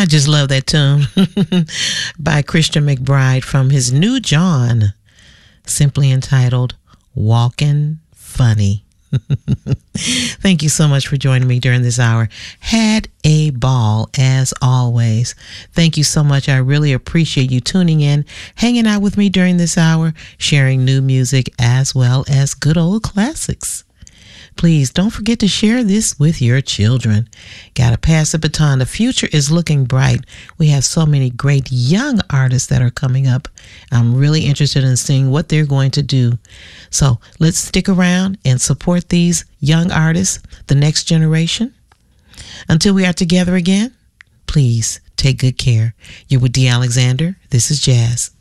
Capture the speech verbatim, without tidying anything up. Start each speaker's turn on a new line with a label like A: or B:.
A: I just love that tune by Christian McBride from his new John, simply entitled Walkin' Funny. Thank you so much for joining me during this hour. Had a ball as always. Thank you so much. I really appreciate you tuning in, hanging out with me during this hour, sharing new music as well as good old classics. Please don't forget to share this with your children. Gotta pass the baton. The future is looking bright. We have so many great young artists that are coming up. I'm really interested in seeing what they're going to do. So let's stick around and support these young artists, the next generation. Until we are together again, please take good care. You're with Dee Alexander. This is Jazz.